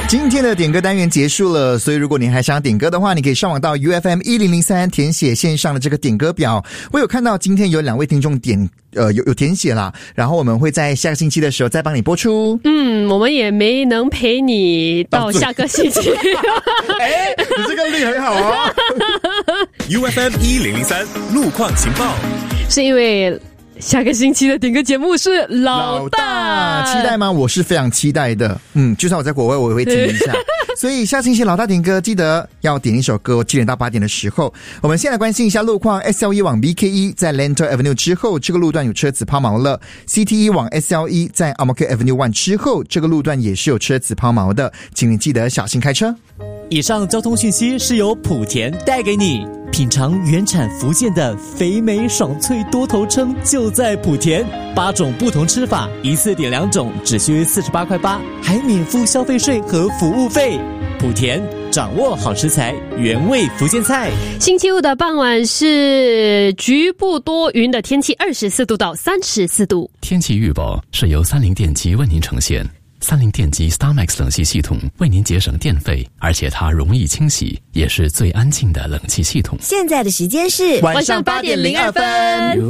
今天的点歌单元结束了，所以如果你还想点歌的话，你可以上网到 UFM1003 填写线上的这个点歌表。我有看到今天有2位听众有填写啦，然后我们会在下个星期的时候再帮你播出。 我们也没能陪你到下个星期。 你这个率很好哦。 UFM1003 路况情报， 是因为下个星期的点歌节目是老大， 期待吗？我是非常期待的。就算我在国外我也会听一下。所以下星期老大点歌记得要点一首歌，7点到8点的时候。我们先来关心一下路况。 SLE 往 BKE 在 Lentor Avenue 之后，这个路段有车子抛锚了。 CTE 往 SLE 在 Ang-Mo-Kio Avenue 1之后，这个路段也是有车子抛锚的，请你记得小心开车。 以上交通讯息是由莆田带给你。品尝原产福建的肥美爽脆多头称就在莆田，8种不同吃法，一次点2种，只需48.8块，还免付消费税和服务费。莆田掌握好食材，原味福建菜。 星期五的傍晚是局部多云的天气，24度到34度。 天气预报是由30电机为您呈现。30电机 StarMax 冷气系统为您节省电费，而且它容易清洗，也是最安静的冷气系统。 现在的时间是晚上8点02分。